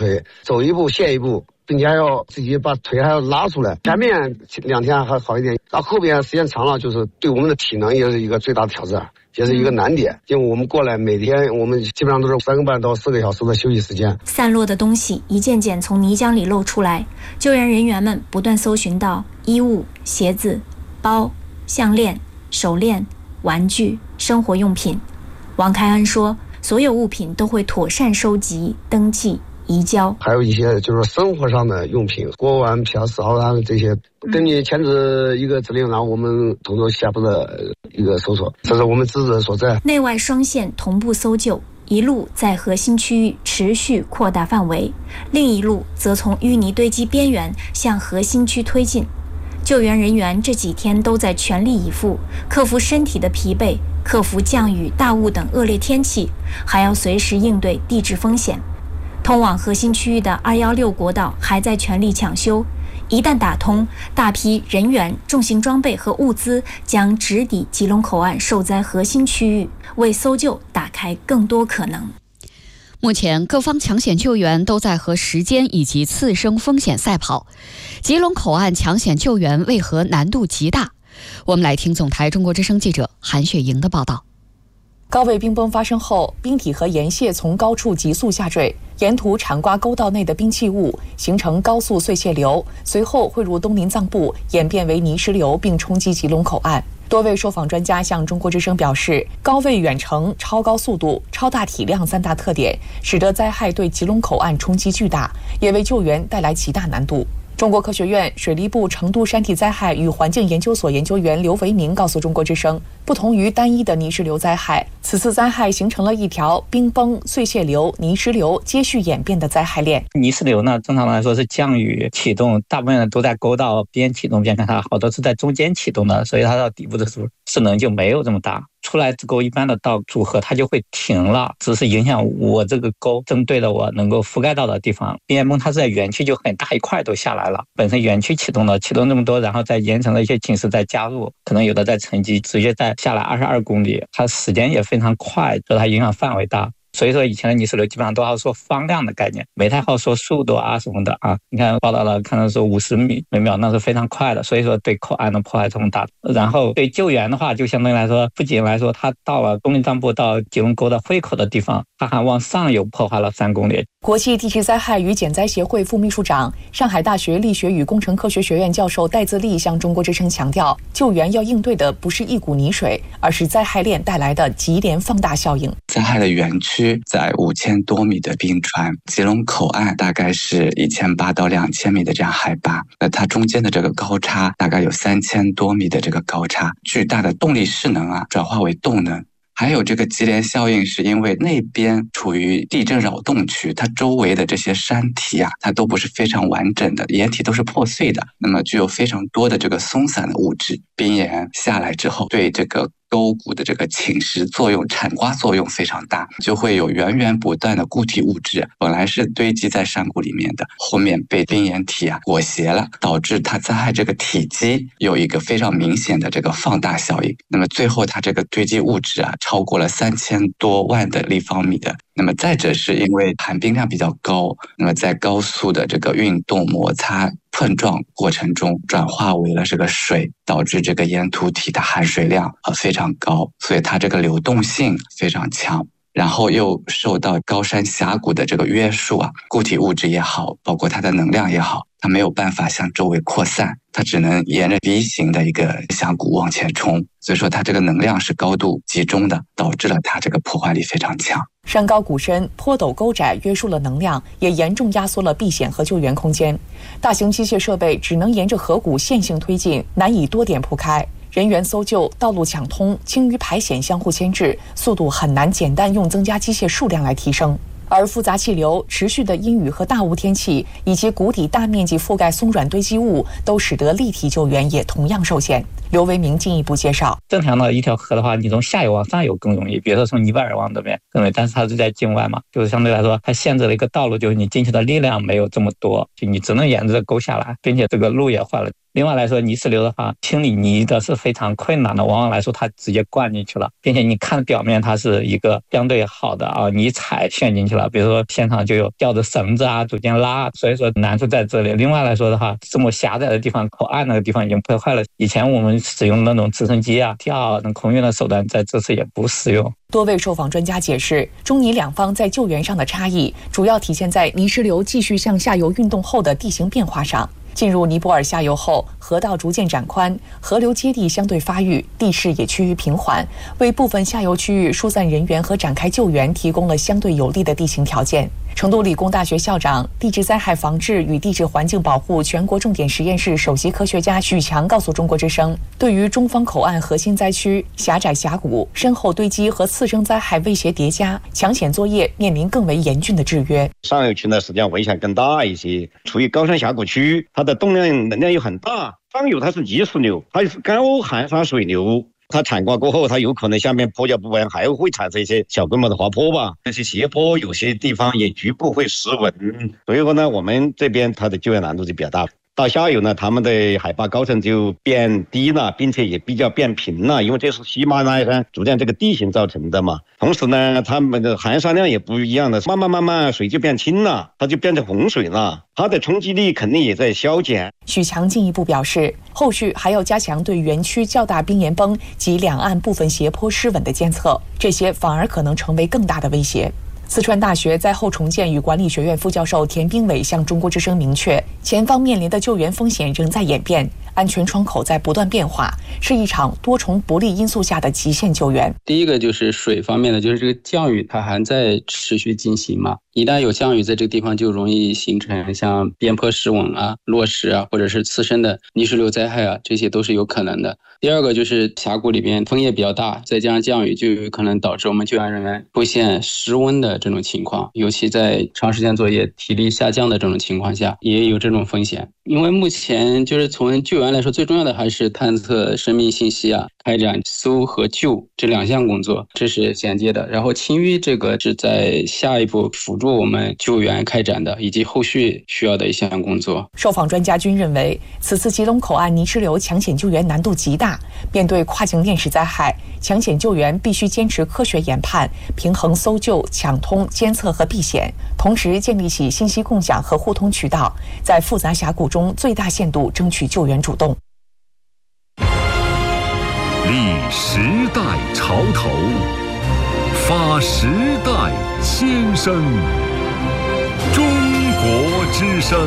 腿，走一步歇一步，并且还要自己把腿还要拉出来。前面2天还好一点，到后边时间长了，就是对我们的体能也是一个最大的挑战，也是一个难点。因为我们过来每天我们基本上都是3个半到4个小时的休息时间。 散落的东西一件件从泥浆里露出来，救援人员们不断搜寻到衣物、鞋子、包、项链、手链、玩具、生活用品。王开恩说，所有物品都会妥善收集、登记、移交。 还有一些就是生活上的用品，锅碗瓢匙熬汤这些，根据签字一个指令，然后我们统筹下步的一个搜索，这是我们职责所在。 内外双线同步搜救，一路在核心区域持续扩大范围，另一路则从淤泥堆积边缘向核心区推进。救援人员这几天都在全力以赴，克服身体的疲惫，克服降雨、大雾等恶劣天气，还要随时应对地质风险。通往核心区域的216国道还在全力抢修，一旦打通，大批人员、重型装备和物资将直抵吉隆口岸受灾核心区域，为搜救打开更多可能。 目前各方抢险救援都在和时间以及次生风险赛跑，吉隆口岸抢险救援为何难度极大？我们来听总台中国之声记者韩雪莹的报道。 高位冰崩发生后，冰体和岩屑从高处急速下坠，沿途铲刮沟道内的冰气雾，形成高速碎屑流，随后汇入东林藏部，演变为泥石流，并冲击吉隆口岸。多位受访专家向中国之声表示，高位远程、超高速度、超大体量3大特点，使得灾害对吉隆口岸冲击巨大，也为救援带来极大难度。中国科学院水利部成都山体灾害与环境研究所研究员刘维明告诉中国之声，不同于单一的泥石流灾害，此次灾害形成了一条冰崩、碎屑流、泥石流接续演变的灾害链。 泥石流呢，正常来说是降雨启动，大部分都在沟道边启动边看它，好多是在中间启动的，所以它到底部的时候势能就没有这么大。出来之后一般的到组合它就会停了，只是影响我这个沟针对了我能够覆盖到的地方。冰岩崩它是在园区就很大一块都下来了，本身园区启动这么多，然后再延长了一些侵蚀再加入，可能有的在沉积，直接再下来22公里，它时间也非常快，所以它影响范围大。所以说以前的泥石流基本上都要说方量的概念，没太好说速度啊什么的啊。你看报道了，看到说50米每秒，那是非常快的，所以说对口岸的破坏这么大。然后对救援的话，就相对来说，不仅来说它到了东林藏部到吉隆沟的汇口的地方，它还往上游破坏了3公里。 国际地质灾害与减灾协会副秘书长、上海大学力学与工程科学学院教授戴自立向中国之声强调，救援要应对的不是一股泥水，而是灾害链带来的级联放大效应。 灾害的园区在5000多米的冰川，吉隆口岸大概是1800到2000米的这样海拔，那它中间的这个高差大概有3000多米的这个高差，巨大的动力势能转化为动能。还有这个级联效应，是因为那边处于地震扰动区，它周围的这些山体它都不是非常完整的，岩体都是破碎的，那么具有非常多的这个松散的物质。冰岩下来之后，对这个沟谷的这个侵蚀作用、铲刮作用非常大，就会有源源不断的固体物质，本来是堆积在山谷里面的，后面被冰岩体裹挟了，导致它灾害这个体积有一个非常明显的这个放大效应。那么最后它这个堆积物质超过了3000多万的立方米的。那么再者是因为含冰量比较高，那么在高速的这个运动摩擦碰撞过程中转化为了这个水，导致这个岩土体的含水量非常高，所以它这个流动性非常强。然后又受到高山峡谷的这个约束固体物质也好，包括它的能量也好，它没有办法向周围扩散，它只能沿着 V 型的一个峡谷往前冲，所以说它这个能量是高度集中的，导致了它这个破坏力非常强。 山高谷深，坡陡沟窄约束了能量，也严重压缩了避险和救援空间。大型机械设备只能沿着河谷线性推进，难以多点铺开。人员搜救、道路抢通、清淤排险相互牵制，速度很难简单用增加机械数量来提升。而复杂气流、持续的阴雨和大雾天气，以及谷底大面积覆盖松软堆积物，都使得立体救援也同样受限。刘维明进一步介绍， 正常的一条河的话，你从下游往上游更容易，比如说从尼泊尔往这边更容易，但是它是在境外嘛，就是相对来说它限制了一个道路，就是你进去的力量没有这么多，就你只能沿着沟下来，并且这个路也坏了。 另外来说，泥石流的话，清理泥的是非常困难的，往往来说它直接灌进去了，并且你看表面它是一个相对好的啊，你踩陷进去了，比如说现场就有吊着绳子啊，逐渐拉，所以说难处在这里。另外来说的话，这么狭窄的地方，口岸那个地方已经破坏了，以前我们使用那种直升机啊、吊等空运的手段，在这次也不适用。 多位受访专家解释，中泥两方在救援上的差异，主要体现在泥石流继续向下游运动后的地形变化上。进入尼泊尔下游后，河道逐渐展宽，河流接地相对发育，地势也趋于平缓，为部分下游区域疏散人员和展开救援提供了相对有利的地形条件。成都理工大学校长、地质灾害防治与地质环境保护全国重点实验室首席科学家许强告诉中国之声，对于中方口岸核心灾区狭窄峡谷、深厚堆积和次生灾害威胁叠加，抢险作业面临更为严峻的制约。 上游区呢，实际上危险更大一些，处于高山峡谷区，它的动量能量又很大。上游它是泥石流，它是高含沙水流。它铲刮过后，它有可能下面坡脚部分还会产生一些小规模的滑坡吧，这些斜坡有些地方也局部会失稳，所以说呢，我们这边它的救援难度就比较大。到下游呢，他们的海拔高层就变低了，并且也比较变平了，因为这是喜马拉雅山逐渐这个地形造成的嘛。同时呢，他们的含沙量也不一样的，慢慢水就变轻了，它就变成洪水了，它的冲击力肯定也在消减。 许强进一步表示，后续还要加强对园区较大冰岩崩及两岸部分斜坡失稳的监测，这些反而可能成为更大的威胁。四川大学灾后重建与管理学院副教授田兵伟向中国之声明确，前方面临的救援风险仍在演变，安全窗口在不断变化，是一场多重不利因素下的极限救援。 第一个就是水方面的，就是这个降雨它还在持续进行嘛，一旦有降雨，在这个地方就容易形成像边坡失稳啊、落石啊，或者是次生的泥石流灾害啊，这些都是有可能的。第二个就是峡谷里边风也比较大，再加上降雨，就有可能导致我们救援人员出现失温的这种情况，尤其在长时间作业、体力下降的这种情况下，也有这种风险。因为目前就是从救援来说，最重要的还是探测生命信息啊，开展搜和救这两项工作，这是衔接的。然后清淤这个是在下一步辅助我们救援开展的，以及后续需要的一项工作。 受访专家均认为，此次吉隆口岸泥石流抢险救援难度极大，面对跨境链式灾害，抢险救援必须坚持科学研判，平衡搜救、抢通、监测和避险，同时建立起信息共享和互通渠道，在复杂峡谷中最大限度争取救援主动。 立时代潮头，发时代先声。中国之声。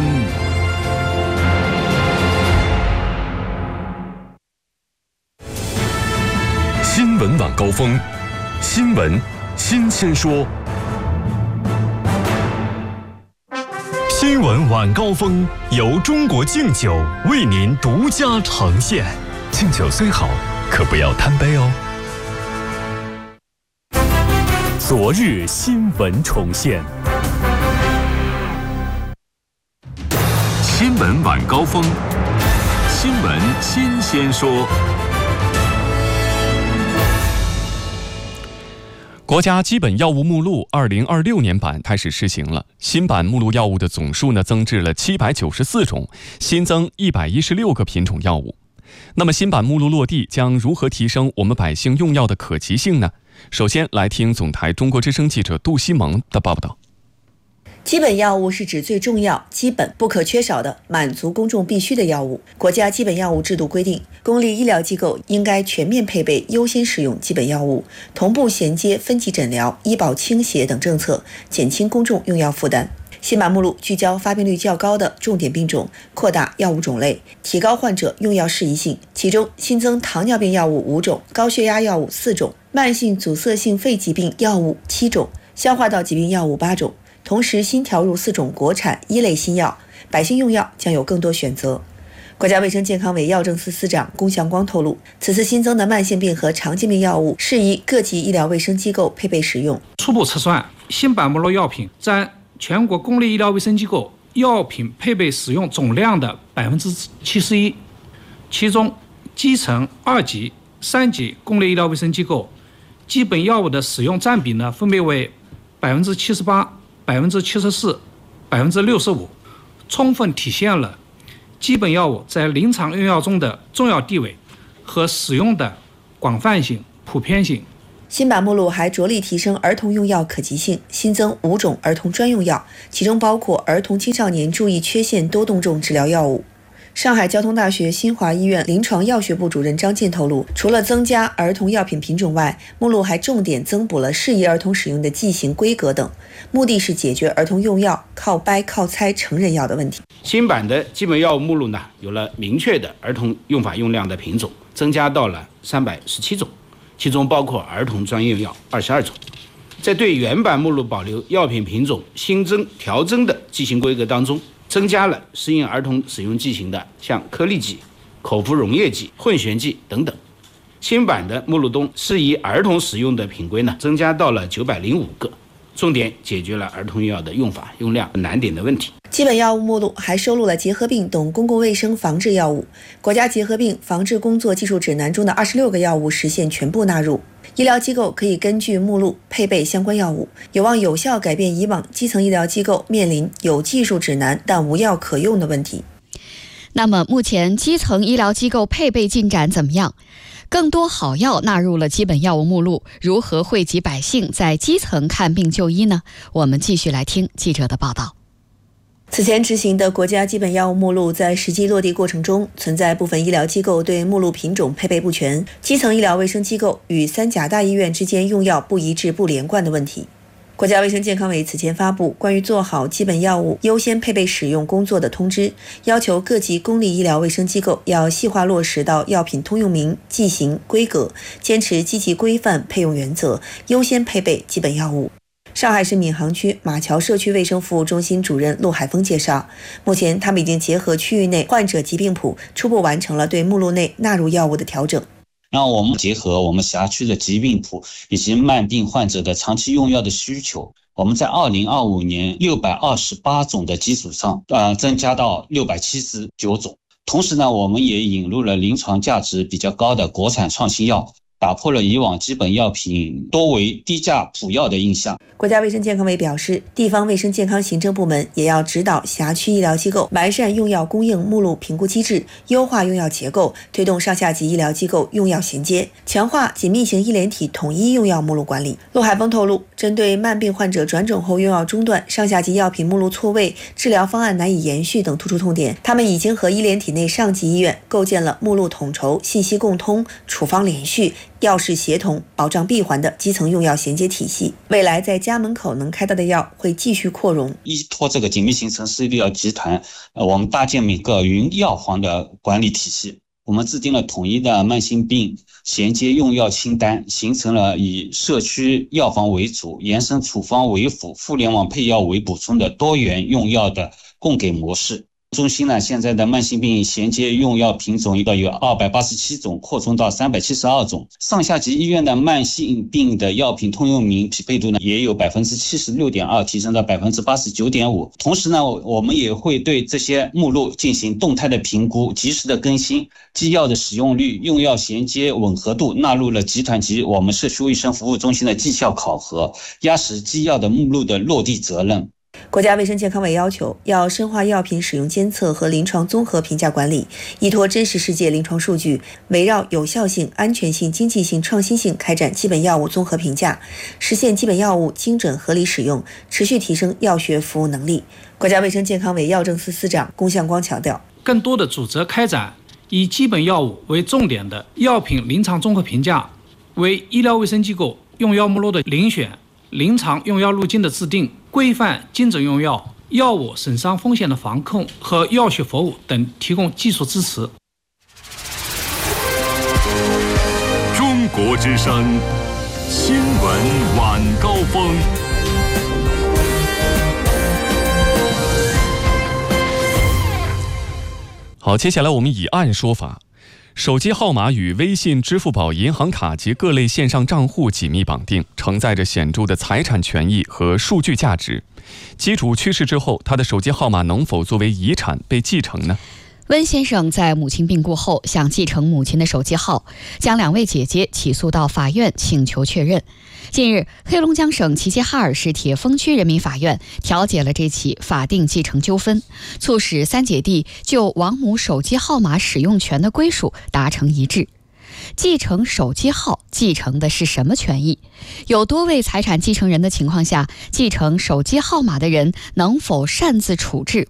新闻晚高峰，新闻新鲜说。新闻晚高峰由中国敬酒为您独家呈现。敬酒虽好，可不要贪杯哦。昨日新闻重现。新闻晚高峰，新闻新鲜说。国家基本药物目录2026年版开始施行了，新版目录药物的总数增至了794种，新增116个品种药物。那么新版目录落地将如何提升我们百姓用药的可及性呢？首先来听总台中国之声记者杜西蒙的报道。 基本药物是指最重要、基本不可缺少的满足公众必需的药物。国家基本药物制度规定，公立医疗机构应该全面配备优先使用基本药物，同步衔接分级诊疗、医保倾斜等政策，减轻公众用药负担。新版目录聚焦发病率较高的重点病种，扩大药物种类，提高患者用药适宜性。其中新增糖尿病药物5种，高血压药物4种，慢性阻塞性肺疾病药物7种，消化道疾病药物8种。同时新调入4种国产一类新药，百姓用药将有更多选择。国家卫生健康委药政司司长龚祥光透露，此次新增的慢性病和常见病药物适宜各级医疗卫生机构配备使用。 初步测算，新版目录药品占全国公立医疗卫生机构药品配备使用总量的71%，其中基层2级、3级公立医疗卫生机构基本药物的使用占比分别为78%、74%、65%，充分体现了基本药物在临床用药中的重要地位和使用的广泛性、普遍性。 新版目录还着力提升儿童用药可及性，新增5种儿童专用药，其中包括儿童青少年注意缺陷多动症治疗药物。上海交通大学新华医院临床药学部主任张健透露，除了增加儿童药品品种外，目录还重点增补了适宜儿童使用的剂型规格等，目的是解决儿童用药靠掰靠猜成人药的问题。 新版的基本药物目录呢，有了明确的儿童用法用量的品种，增加到了317种，其中包括儿童专用药22种。在对原版目录保留药品品种新增调增的剂型规格当中，增加了适应儿童使用剂型的，像颗粒剂、口服溶液剂、混悬剂等等。新版的目录中适宜儿童使用的品规呢，增加到了905个，重点解决了儿童用药的用法用量难点的问题。 基本药物目录还收录了结核病等公共卫生防治药物，国家结核病防治工作技术指南中的26个药物实现全部纳入。医疗机构可以根据目录配备相关药物，有望有效改变以往基层医疗机构面临有技术指南但无药可用的问题。 那么目前基层医疗机构配备进展怎么样？更多好药纳入了基本药物目录，如何惠及百姓在基层看病就医呢？我们继续来听记者的报道。 此前执行的国家基本药物目录在实际落地过程中，存在部分医疗机构对目录品种配备不全，基层医疗卫生机构与3甲大医院之间用药不一致不连贯的问题。国家卫生健康委此前发布关于做好基本药物优先配备使用工作的通知，要求各级公立医疗卫生机构要细化落实到药品通用名、剂型、规格，坚持积极规范配用原则，优先配备基本药物。上海市闵行区马桥社区卫生服务中心主任陆海峰介绍，目前他们已经结合区域内患者疾病谱，初步完成了对目录内纳入药物的调整。 让我们结合我们辖区的疾病谱以及慢病患者的长期用药的需求，我们在2025年628种的基础上，增加到679种。同时呢，我们也引入了临床价值比较高的国产创新药，打破了以往基本药品多为低价普药的印象。 国家卫生健康委表示，地方卫生健康行政部门也要指导辖区医疗机构完善用药供应目录评估机制，优化用药结构，推动上下级医疗机构用药衔接，强化紧密型医联体统一用药目录管理。陆海峰透露，针对慢病患者转诊后用药中断、上下级药品目录错位、治疗方案难以延续等突出痛点，他们已经和医联体内上级医院构建了目录统筹、信息共通、处方连续、药事协同、保障闭环的基层用药衔接体系。未来在家门口能开到的药会继续扩容。 依托这个紧密型城市医疗集团，我们搭建每个云药房的管理体系。我们制定了统一的慢性病衔接用药清单，形成了以社区药房为主、延伸处方为辅、互联网配药为补充的多元用药的供给模式。中心呢，现在的慢性病衔接用药品种有287种，扩充到372种。上下级医院的慢性病的药品通用名匹配度呢，也有76.2%，提升到89.5%。同时呢，我们也会对这些目录进行动态的评估，及时的更新，基药的使用率、用药衔接吻合度纳入了集团级我们社区卫生服务中心的绩效考核，压实基药的目录的落地责任。 国家卫生健康委要求，要深化药品使用监测和临床综合评价管理，依托真实世界临床数据，围绕有效性、安全性、经济性、创新性开展基本药物综合评价，实现基本药物精准合理使用，持续提升药学服务能力。国家卫生健康委药政司司长龚向光强调， 更多的组织开展以基本药物为重点的药品临床综合评价，为医疗卫生机构用药目录的遴选、临床用药路径的制定、规范精准用药、药物损伤风险的防控和药学服务等提供技术支持。 中国之声新闻晚高峰。 好，接下来我们以案说法。手机号码与微信、支付宝、银行卡及各类线上账户紧密绑定，承载着显著的财产权益和数据价值。机主去世之后，他的手机号码能否作为遗产被继承呢？ 温先生在母亲病故后想继承母亲的手机号，将2位姐姐起诉到法院请求确认。近日，黑龙江省齐齐哈尔市铁峰区人民法院调解了这起法定继承纠纷，促使3姐弟就王母手机号码使用权的归属达成一致。继承手机号继承的是什么权益？有多位财产继承人的情况下，继承手机号码的人能否擅自处置